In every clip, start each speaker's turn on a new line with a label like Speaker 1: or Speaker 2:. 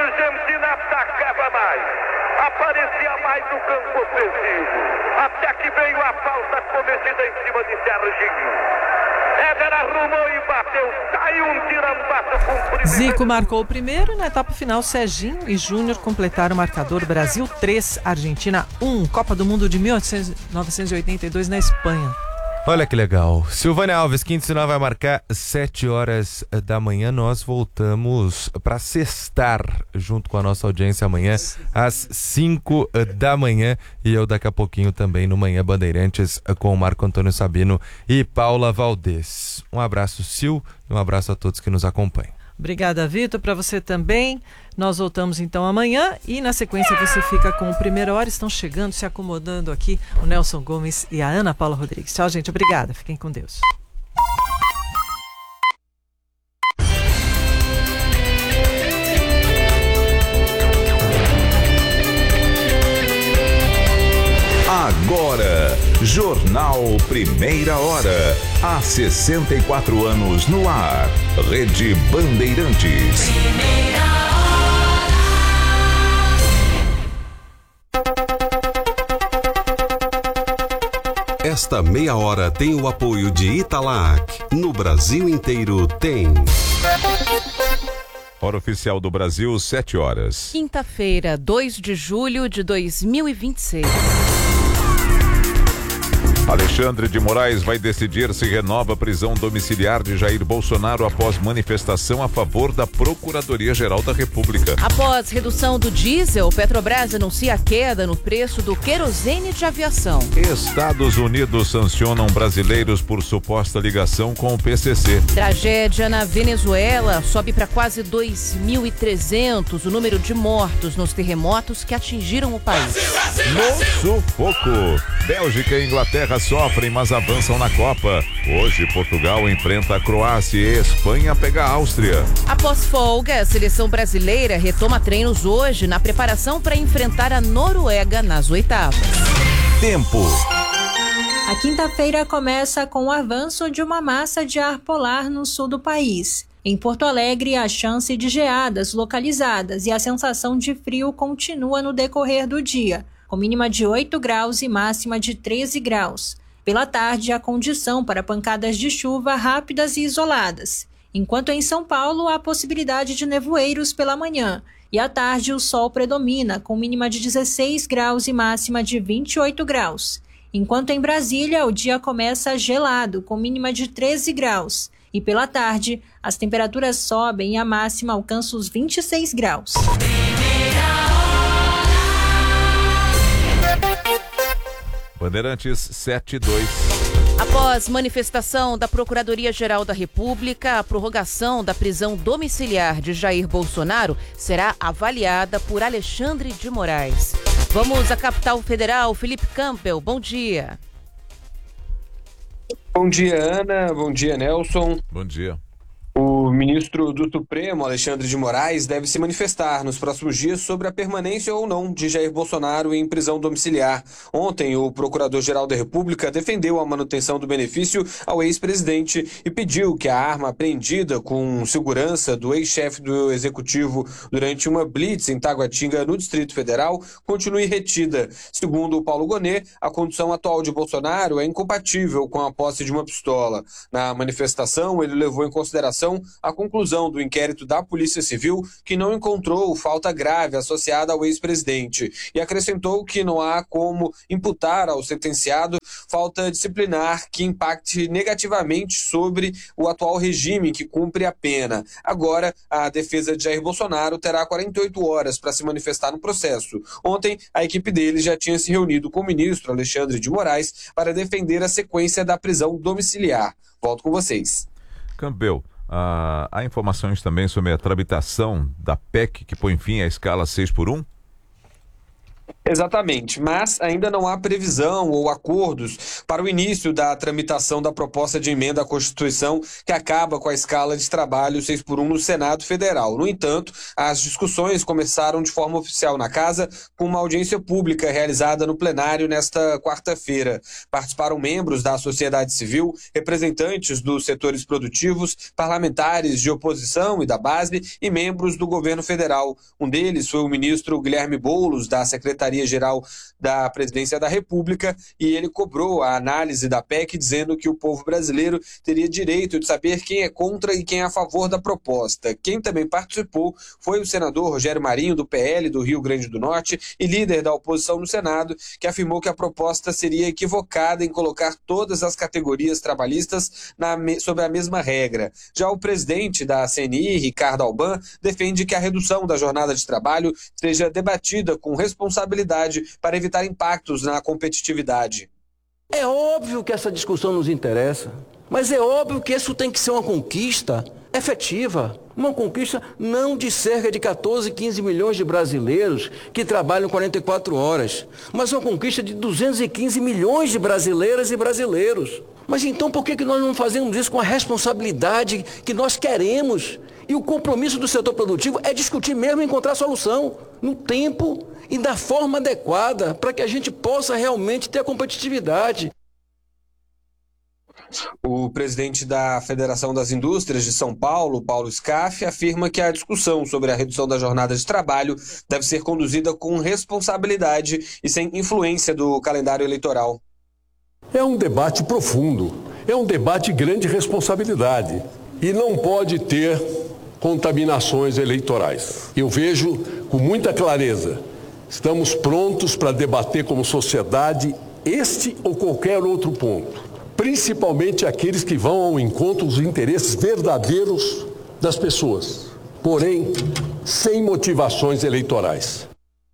Speaker 1: Argentina atacava mais, aparecia mais no campo ofensivo, até que veio a falta cometida em cima de Serginho. Éder arrumou e bateu, caiu um tirambaço comprido.
Speaker 2: Zico marcou o primeiro e na etapa final Serginho e Júnior completaram o marcador. Brasil 3, Argentina 1, Copa do Mundo de 1982 na Espanha.
Speaker 3: Olha que legal. Silvânia Alves, quinto sinal vai marcar 7 horas da manhã. Nós voltamos para sextar junto com a nossa audiência amanhã às 5 da manhã. E eu daqui a pouquinho também no Manhã Bandeirantes com o Marco Antônio Sabino e Paula Valdez. Um abraço, Sil, e um abraço a todos que nos acompanham.
Speaker 2: Obrigada, Vitor, para você também. Nós voltamos então amanhã e na sequência você fica com o Primeira Hora. Estão chegando, se acomodando aqui o Nelson Gomes e a Ana Paula Rodrigues. Tchau, gente. Obrigada. Fiquem com Deus.
Speaker 4: Agora, Jornal Primeira Hora. Há 64 anos no ar. Rede Bandeirantes.
Speaker 5: Primeira hora. Esta meia hora tem o apoio de Italac. No Brasil inteiro tem.
Speaker 4: Hora oficial do Brasil, 7 horas.
Speaker 6: Quinta-feira, 2 de julho de 2026.
Speaker 4: Alexandre de Moraes vai decidir se renova a prisão domiciliar de Jair Bolsonaro após manifestação a favor da Procuradoria-Geral da República.
Speaker 6: Após redução do diesel, Petrobras anuncia queda no preço do querosene de aviação.
Speaker 4: Estados Unidos sancionam brasileiros por suposta ligação com o PCC.
Speaker 6: Tragédia na Venezuela sobe para quase 2.300 o número de mortos nos terremotos que atingiram o país.
Speaker 4: No sufoco, Bélgica e Inglaterra sofrem, mas avançam na Copa. Hoje, Portugal enfrenta a Croácia e Espanha pega a Áustria.
Speaker 6: Após folga, a seleção brasileira retoma treinos hoje na preparação para enfrentar a Noruega nas oitavas.
Speaker 4: Tempo.
Speaker 7: A quinta-feira começa com o avanço de uma massa de ar polar no sul do país. Em Porto Alegre, a chance de geadas localizadas e a sensação de frio continua no decorrer do dia, com mínima de 8 graus e máxima de 13 graus. Pela tarde, a condição para pancadas de chuva rápidas e isoladas. Enquanto em São Paulo, há possibilidade de nevoeiros pela manhã. E à tarde, o sol predomina, com mínima de 16 graus e máxima de 28 graus. Enquanto em Brasília, o dia começa gelado, com mínima de 13 graus. E pela tarde, as temperaturas sobem e a máxima alcança os 26 graus.
Speaker 4: Bandeirantes 7-2.
Speaker 6: Após manifestação da Procuradoria-Geral da República, a prorrogação da prisão domiciliar de Jair Bolsonaro será avaliada por Alexandre de Moraes. Vamos à capital federal. Felipe Campbell, bom dia.
Speaker 8: Bom dia, Ana. Bom dia, Nelson.
Speaker 4: Bom dia.
Speaker 8: O ministro do Supremo, Alexandre de Moraes, deve se manifestar nos próximos dias sobre a permanência ou não de Jair Bolsonaro em prisão domiciliar. Ontem, o Procurador-Geral da República defendeu a manutenção do benefício ao ex-presidente e pediu que a arma apreendida com segurança do ex-chefe do Executivo durante uma blitz em Taguatinga, no Distrito Federal, continue retida. Segundo o Paulo Gonet, a condição atual de Bolsonaro é incompatível com a posse de uma pistola. Na manifestação, ele levou em consideração a conclusão do inquérito da Polícia Civil, que não encontrou falta grave associada ao ex-presidente, e acrescentou que não há como imputar ao sentenciado falta disciplinar que impacte negativamente sobre o atual regime que cumpre a pena. Agora, a defesa de Jair Bolsonaro terá 48 horas para se manifestar no processo. Ontem, a equipe dele já tinha se reunido com o ministro Alexandre de Moraes para defender a sequência da prisão domiciliar. Volto com vocês.
Speaker 4: Campbell, há informações também sobre a tramitação da PEC que põe fim à escala 6x1?
Speaker 8: Exatamente, mas ainda não há previsão ou acordos para o início da tramitação da proposta de emenda à Constituição que acaba com a escala de trabalho 6x1 no Senado Federal. No entanto, as discussões começaram de forma oficial na Casa com uma audiência pública realizada no plenário nesta quarta-feira. Participaram membros da sociedade civil, representantes dos setores produtivos, parlamentares de oposição e da base e membros do governo federal. Um deles foi o ministro Guilherme Boulos, da Secretaria-Geral da Presidência da República, e ele cobrou a análise da PEC, dizendo que o povo brasileiro teria direito de saber quem é contra e quem é a favor da proposta. Quem também participou foi o senador Rogério Marinho, do PL do Rio Grande do Norte e líder da oposição no Senado, que afirmou que a proposta seria equivocada em colocar todas as categorias trabalhistas sob a mesma regra. Já o presidente da CNI, Ricardo Alban, defende que a redução da jornada de trabalho seja debatida com responsabilidade para evitar impactos na competitividade.
Speaker 9: É óbvio que essa discussão nos interessa, mas é óbvio que isso tem que ser uma conquista efetiva, uma conquista não de cerca de 14, 15 milhões de brasileiros que trabalham 44 horas, mas uma conquista de 215 milhões de brasileiras e brasileiros. Mas então por que nós não fazemos isso com a responsabilidade que nós queremos? E o compromisso do setor produtivo é discutir mesmo e encontrar solução no tempo e da forma adequada para que a gente possa realmente ter a competitividade.
Speaker 8: O presidente da Federação das Indústrias de São Paulo, Paulo Scaff, afirma que a discussão sobre a redução da jornada de trabalho deve ser conduzida com responsabilidade e sem influência do calendário eleitoral.
Speaker 10: É um debate profundo, é um debate de grande responsabilidade e não pode ter contaminações eleitorais. Eu vejo com muita clareza, estamos prontos para debater como sociedade este ou qualquer outro ponto, principalmente aqueles que vão ao encontro dos interesses verdadeiros das pessoas, porém sem motivações eleitorais.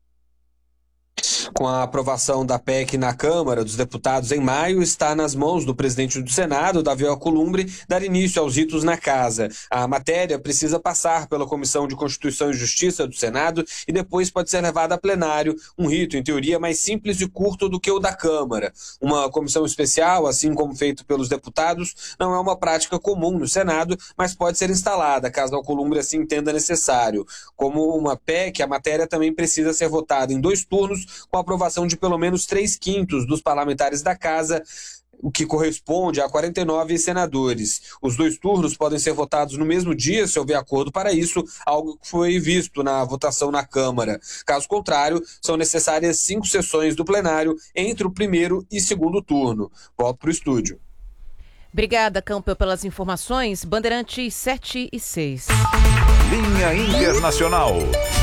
Speaker 8: Com a aprovação da PEC na Câmara dos Deputados em maio, está nas mãos do presidente do Senado, Davi Alcolumbre, dar início aos ritos na Casa. A matéria precisa passar pela Comissão de Constituição e Justiça do Senado e depois pode ser levada a plenário, um rito, em teoria, mais simples e curto do que o da Câmara. Uma comissão especial, assim como feito pelos deputados, não é uma prática comum no Senado, mas pode ser instalada, caso Alcolumbre assim entenda necessário. Como uma PEC, a matéria também precisa ser votada em 2 turnos, com a aprovação de pelo menos 3/5 dos parlamentares da Casa, o que corresponde a 49 senadores. Os 2 turnos podem ser votados no mesmo dia, se houver acordo para isso, algo que foi visto na votação na Câmara. Caso contrário, são necessárias 5 sessões do plenário entre o primeiro e segundo turno. Volto para o estúdio.
Speaker 6: Obrigada, Campbell, pelas informações. Bandeirantes 7 e 6.
Speaker 4: Linha Internacional.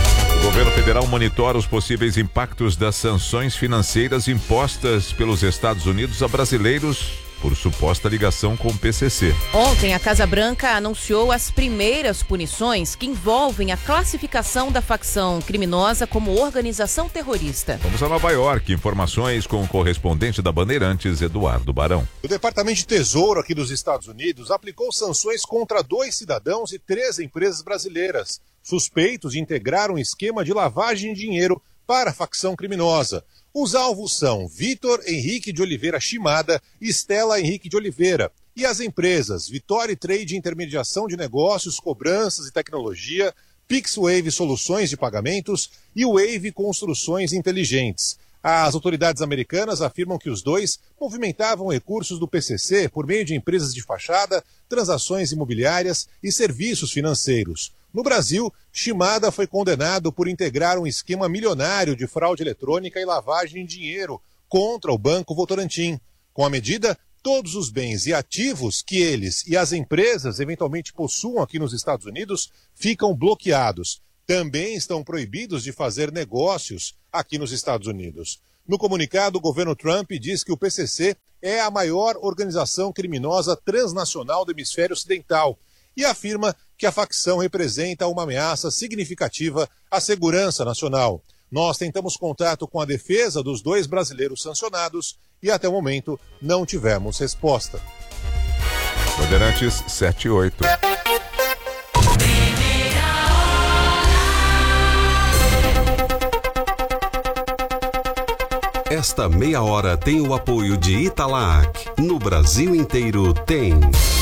Speaker 4: O governo federal monitora os possíveis impactos das sanções financeiras impostas pelos Estados Unidos a brasileiros por suposta ligação com o PCC.
Speaker 6: Ontem, a Casa Branca anunciou as primeiras punições que envolvem a classificação da facção criminosa como organização terrorista.
Speaker 4: Vamos a Nova York. Informações com o correspondente da Bandeirantes, Eduardo Barão.
Speaker 11: O Departamento de Tesouro aqui dos Estados Unidos aplicou sanções contra 2 cidadãos e 3 empresas brasileiras, suspeitos de integrar um esquema de lavagem de dinheiro para a facção criminosa. Os alvos são Vitor Henrique de Oliveira Shimada e Estela Henrique de Oliveira. E as empresas Vitória Trade Intermediação de Negócios, Cobranças e Tecnologia, PixWave Soluções de Pagamentos e Wave Construções Inteligentes. As autoridades americanas afirmam que os 2 movimentavam recursos do PCC por meio de empresas de fachada, transações imobiliárias e serviços financeiros. No Brasil, Shimada foi condenado por integrar um esquema milionário de fraude eletrônica e lavagem de dinheiro contra o Banco Votorantim. Com a medida, todos os bens e ativos que eles e as empresas eventualmente possuam aqui nos Estados Unidos ficam bloqueados. Também estão proibidos de fazer negócios aqui nos Estados Unidos. No comunicado, o governo Trump diz que o PCC é a maior organização criminosa transnacional do hemisfério ocidental e afirma que a facção representa uma ameaça significativa à segurança nacional. Nós tentamos contato com a defesa dos 2 brasileiros sancionados e até o momento não tivemos resposta.
Speaker 4: Bandeirantes 7 e 8.
Speaker 5: Esta meia hora tem o apoio de Italac. No Brasil inteiro tem.